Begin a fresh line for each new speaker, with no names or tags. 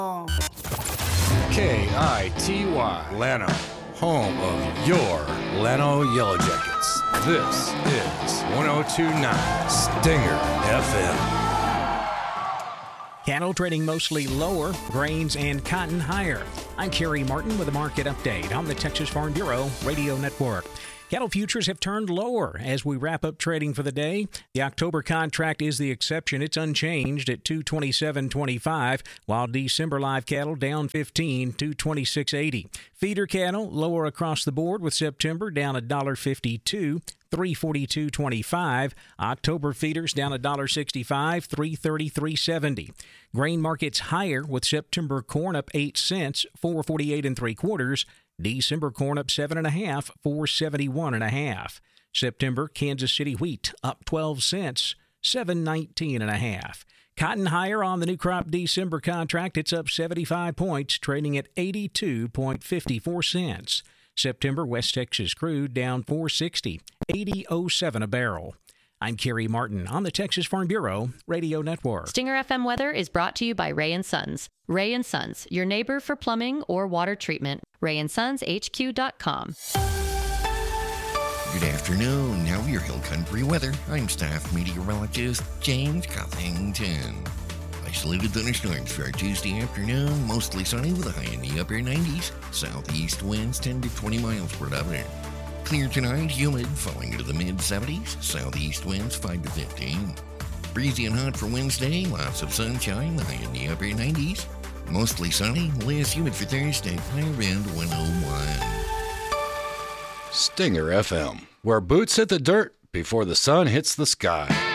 KITY Lano, home of your Lano Yellow Jackets. This is 102.9 Stinger FM.
Cattle trading mostly lower, grains and cotton higher. I'm Kerry Martin with a market update on the Texas Farm Bureau Radio Network. Cattle futures have turned lower as we wrap up trading for the day. The October contract is the exception. It's unchanged at $227.25, while December live cattle down 15 to $226.80. Feeder cattle lower across the board, with September down $1.52. $342.25. October feeders down $1.65, $333.70. Grain markets higher, with September corn up 8 cents, $4.48 3/4. December corn up 7.5, $4.71.5. September Kansas City wheat up 12 cents, $7.19.5. Cotton higher on the new crop December contract. It's up 75 points, trading at 82.54 cents. September West Texas crude down $4.60, $80.07 a barrel. I'm Kerry Martin on the Texas Farm Bureau Radio Network.
Stinger FM weather is brought to you by Ray & Sons. Ray & Sons, your neighbor for plumbing or water treatment. RayandSonsHQ.com.
Good afternoon. Now your Hill Country weather. I'm staff meteorologist James Cuffington. Isolated thunderstorms for our Tuesday afternoon. Mostly sunny with a high in the upper 90s. Southeast winds 10 to 20 miles per hour. Clear tonight, humid, falling into the mid-70s. Southeast winds 5 to 15. Breezy and hot for Wednesday. Lots of sunshine, high in the upper 90s. Mostly sunny, less humid for Thursday. Higher end 101.
Stinger FM, where boots hit the dirt before the sun hits the sky.